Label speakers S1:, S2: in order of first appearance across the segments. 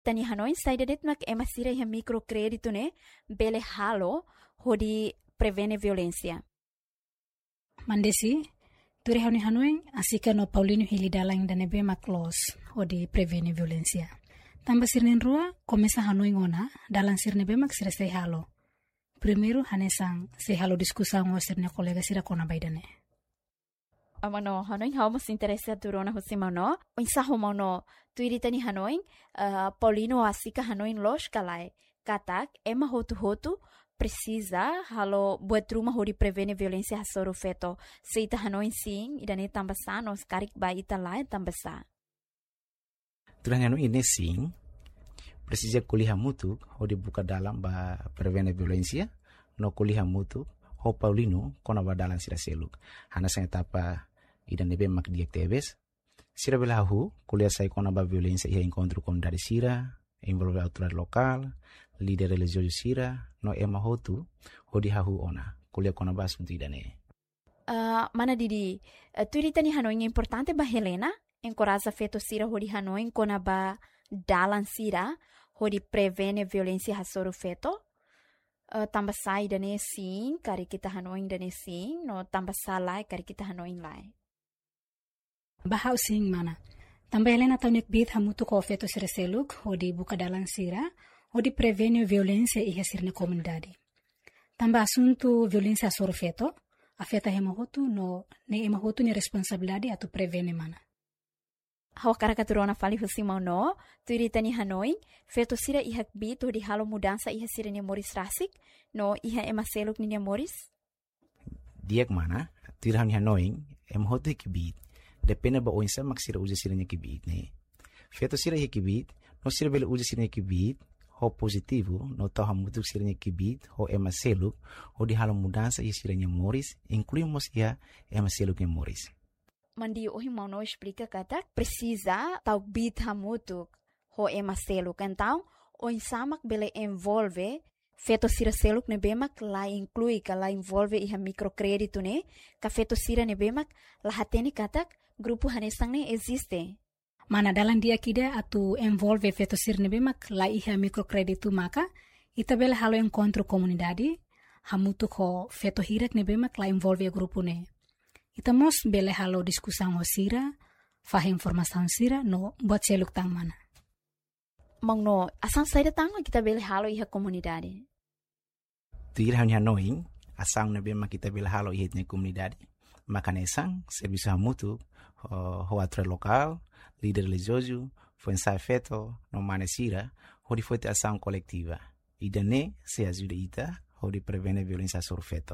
S1: Tani Hanoi saidedet mak emasira iha microcrédito ne bele halo hodi prevene violência.
S2: Mandesi, turi Hanoi asika no Paulino hili dalang dan ebe maklos hodi prevene violência. Tambah sirnen rua komesa Hanoi ngona dalang sirne be mak sira sei halo. Primeiro hanesang sei halo diskusa ngo sirne kolega sira kona baidane.
S1: Amano Hanoi hau mas interesa turona hosimano insaho mano tuiritani Hanoi Paulino asika Hanoi los kalai katak ema hotu precisa halo buat rumah hodi prevene violência hasoro feto seita Hanoi sim idane tambasa nos karik ba ita lai tambasa.
S3: Turang Hanoi ini sim precisa kuliah mutu hodi buka dalam ba prevene violência no kuliah mutu ho Paulino kona ba dalam sira seluk hana sa etapa idan nebe mak diak tebes sira belahu kuliah sai kona ba violência ia encontro com dari sira envolve autoridade local líder religioso sira no ema hotu hodi hahu ona kuliah kona ba asunto idane
S1: mana didi tuiritani Hanoi importante ba Helena encoraja feto sira hodi Hanoi kona ba dalan sira hodi prevene violência hasoro feto tambah sai dane sim kari kita Hanoi dane sim no tambah salai kari kita Hanoi lai
S2: bahau sing mana tambah Helena taunik bit hamutu ko feto sira seluk hodi buka dalan sira hodi prevene violência iha sirne comunidade tambah asunto violência hasoro feto afeta hemahotu no ne emahotu ni responsabilidade atu prevene mana.
S1: Hawa karakaturona fali husimau no, tuiritani Hanoi, feto sira ihak bito di halo mudansa iha sira ni Moris rasik, no iha ema seluk ni Moris?
S3: Diak mana, tuirani Hanoi, hotu kibit, depende ba oinsa mak sira uja sira ni kibit ne. Feto sira iha kibit, no sira bele uja sira ni kibit, ho positivo, no tau hamutuk sira ni kibit, ho ema seluk, ho di halo mudansa iha sira ni Moris, incluímos iha ema seluk ni Moris.
S1: Mandi ohi mau no explica kata precisa tau bit hamutuk ho ema seluk então o insamak bele envolve feto sira seluk ne bemak la inclui ka la envolve iha microcrédito ne ka feto sira ne bemak la hateni katak grupo hanesang ne existe
S2: mana dalam dia kida atu envolve feto sira ne bemak la iha microcrédito maka ita bele halo encontro comunidade hamutuk ho feto hirak ne bemak la envolve grupo ne. Ita mos bele halo diskusang ho sira, fahim informação sira no buat seluk tang mana.
S1: Mang no asang saida tang kita bele halo iha komunidade.
S3: Tuir Hanoi asang nabe kita bele halo iha ni komunidade. Makane sang serviço mutu ho atre local, líder religioso, foi feto no mane sira, ho di foi asang coletiva. Idane se ajuda ita ho di prevene violência sobre feto.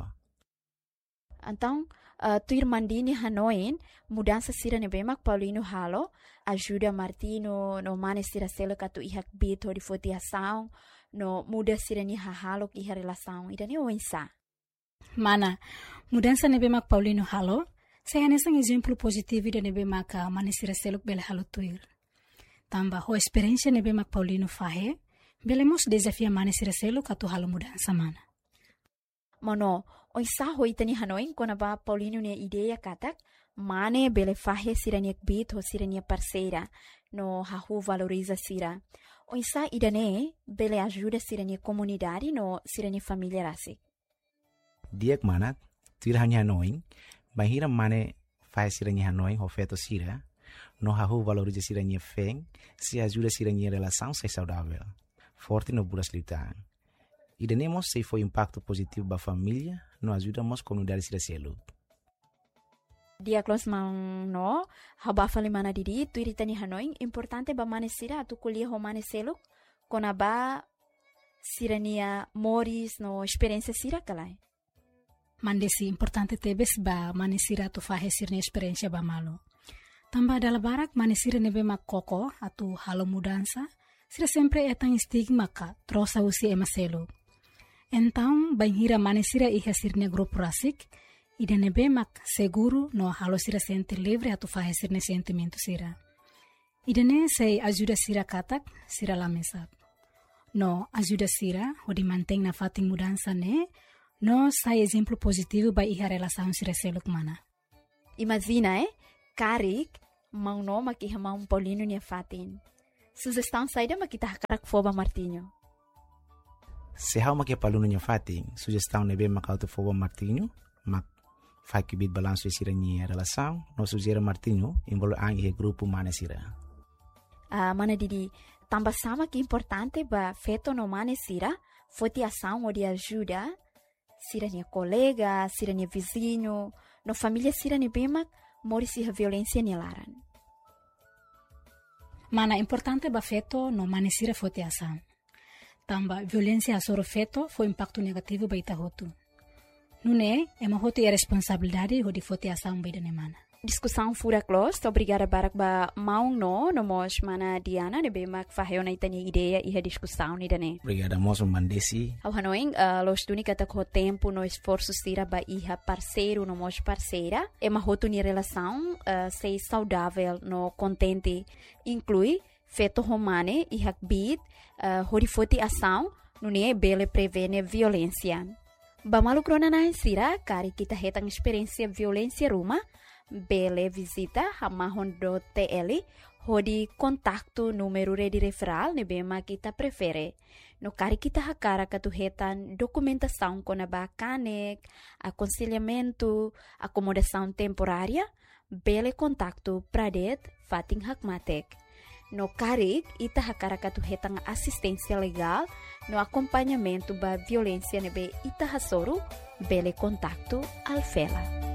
S1: Então, tuir mandini Hanoi, mudança sira ne bemak Paulino halo, ajuda Martino no mane sira selo katu ihak bito di foti asaung, no muda sira ni halo iha relação, idane oinsa.
S2: Mana, mudança ne bemak Paulino halo, saya nesang exemplo positivo de ne bemak mane sira selo bele halo tuir. Tamba ho experiência ne bemak Paulino fahe, belemos desafia mane sira selo katu halo mudança mana.
S1: Mono, oisa hoitani Hanoi kona ba Paulino ne ideia katak mane bele fahe sirania bit ho sirania parceira no hahu valoriza sira. Oisa idane bele ajuda sirania comunidade no sirania família rasik.
S3: Diak mana tuirani Hanoi bahira mane fahe sirania Hanoi ho feto sira no hahu valoriza sirania feng se ajuda sirania relação sai saudável. Forte no buras litan. Idanemos se foi impacto positivo ba família, no ajudamos comunidade sira seluk.
S1: Dia close mang no, haba fali mana didi, tuiritani Hanoi, importante ba mane sira atu kuliah ho mane seluk, kona ba sirania Moris no experiência sira kalai.
S2: Mandesi importante tebes ba mane sira atu fahe sirne experiência ba malo. Tamba dala barak mane sira nebe mak koko atu halo mudança, sira sempre etang stigma ka trosa usi ema seluk. Então, banhira mane sira iha sirne grupo rasik, ida nebe mak seguro no halo sira sente livre atu fahe sirne sentimento sira. Ida ne sei ajuda sira katak, sira lamesak. No ajuda sira, hodi manteng na fating mudança ne, no sai exemplo positivo ba iha relação sira seluk mana.
S1: Imagina karik, mau no mak iha mau Paulino nia fatin. Sugestão saída mas kita hakarak foba Martinho.
S3: Se hau makia paluno nya fating, sugestão nebe makauto foba Martinho, mak fai bit balanço sira nya relação, no sugera Martinho, envolve ang grupo mana sira.
S1: Mana didi, tambah sama que importante ba feto no mane sira, foti ação ou de ajuda, sira nia colega, sira nia vizinho, no família sira ni bemak, mori si violência ni laran.
S2: Mana importante ba feto no mane sira foti ação. Tamba violência a soro feto foi impacto negativo ba ita hotu. Nune, ema hotu e responsabilidade ho di foti ação ba ida mana.
S1: Discussão fura close, obrigada barak ba maung no mos mana Diana ne bemak faheo na itanya ideia e a discussão ni dane.
S3: Obrigada moço Mandesi.
S1: Ao hanoing, los duni kata ko tempo no esforço sira ba iha parceiro no mos parceira, ema hotu ni relação sei saudável no contente inclui feto romane e hakbit horifoti ação nune bele prevene violência. Bamalu krona na sira kari kita hetang experiência violência ruma bele visita hamahon do TL hodi kontaktu número de referral ne bema kita prefere. No kari kita hakara katu hetan documentação com a bacanek, aconselhamento, acomodação temporária, bele kontaktu pradet fating hakmatek. No CARIC, ita hakara katu hetang assistência legal, no acompanhamento ba violência nebe ita hasoro, bele contacto alfela.